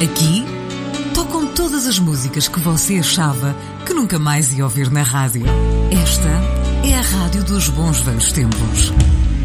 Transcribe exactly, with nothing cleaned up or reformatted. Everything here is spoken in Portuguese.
Aqui, tocam todas as músicas que você achava que nunca mais ia ouvir na rádio. Esta é a rádio dos bons velhos tempos.